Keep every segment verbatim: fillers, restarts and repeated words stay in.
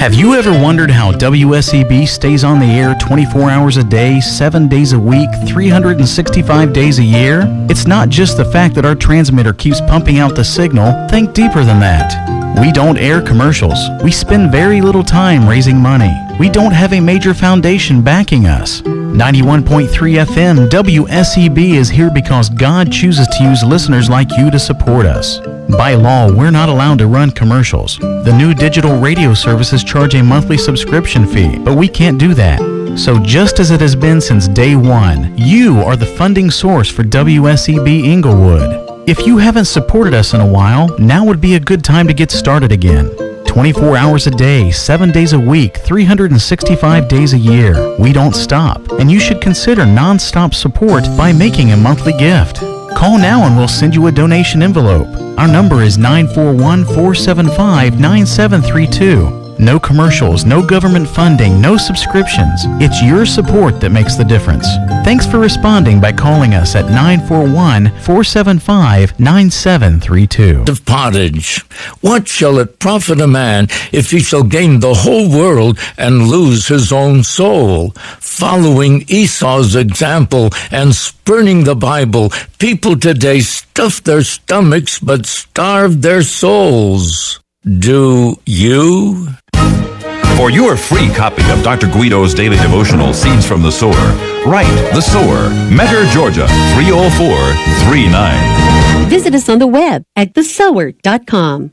Have you ever wondered how W S E B stays on the air twenty-four hours a day, seven days a week, three hundred sixty-five days a year? It's not just the fact that our transmitter keeps pumping out the signal. Think deeper than that. We don't air commercials. We spend very little time raising money. We don't have a major foundation backing us. ninety-one point three F M W S E B is here because God chooses to use listeners like you to support us. By law, we're not allowed to run commercials. The new digital radio services charge a monthly subscription fee, but we can't do that. So just as it has been since day one, you are the funding source for W S E B Inglewood. If you haven't supported us in a while, now would be a good time to get started again. twenty-four hours a day, seven days a week, three hundred sixty-five days a year. We don't stop, and you should consider non-stop support by making a monthly gift. Call now and we'll send you a donation envelope. Our number is nine four one, four seven five, nine seven three two. No commercials, no government funding, no subscriptions. It's your support that makes the difference. Thanks for responding by calling us at nine four one, four seven five, nine seven three two. Of pottage. What shall it profit a man if he shall gain the whole world and lose his own soul? Following Esau's example and spurning the Bible, people today stuff their stomachs but starve their souls. Do you? For your free copy of Doctor Guido's daily devotional, Seeds from the Sower, write The Sower, Metter, Georgia, three oh four three nine. Visit us on the web at the sower dot com.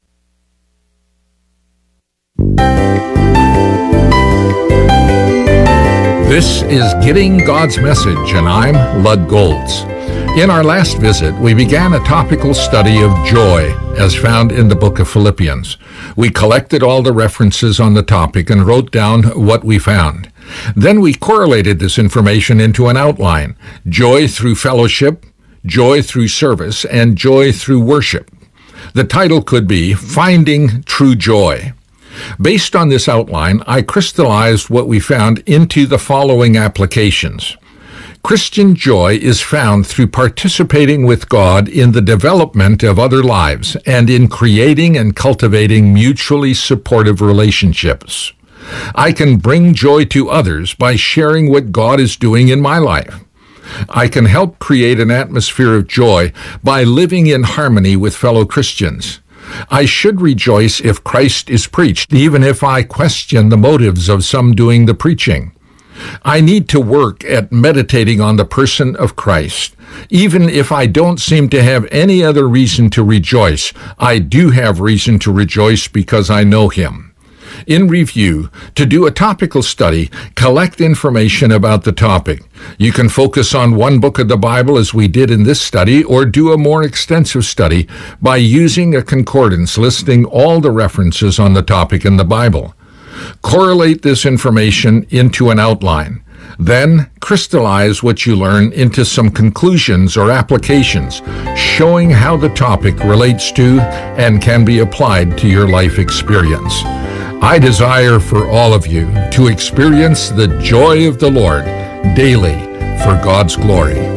This is Getting God's Message, and I'm Lud Golds. In our last visit, we began a topical study of joy, as found in the book of Philippians. We collected all the references on the topic and wrote down what we found. Then we correlated this information into an outline: joy through fellowship, joy through service, and joy through worship. The title could be Finding True Joy. Based on this outline, I crystallized what we found into the following applications. Christian joy is found through participating with God in the development of other lives and in creating and cultivating mutually supportive relationships. I can bring joy to others by sharing what God is doing in my life. I can help create an atmosphere of joy by living in harmony with fellow Christians. I should rejoice if Christ is preached, even if I question the motives of some doing the preaching. I need to work at meditating on the person of Christ. Even if I don't seem to have any other reason to rejoice, I do have reason to rejoice because I know Him. In review, to do a topical study, collect information about the topic. You can focus on one book of the Bible as we did in this study, or do a more extensive study by using a concordance listing all the references on the topic in the Bible. Correlate this information into an outline. Then crystallize what you learn into some conclusions or applications, showing how the topic relates to and can be applied to your life experience. I desire for all of you to experience the joy of the Lord daily for God's glory.